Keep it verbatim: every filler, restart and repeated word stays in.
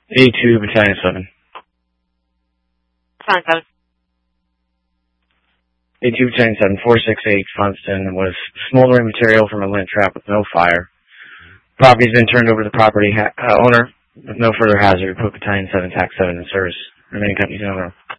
A two, Battalion seven. Battalion seven. A two, Battalion seven, four six eight, Funston was smoldering material from a lint trap with no fire. Property's been turned over to the property ha- uh, owner with no further hazard. Put Battalion seven, T A C seven in service. Remaining companies in owner.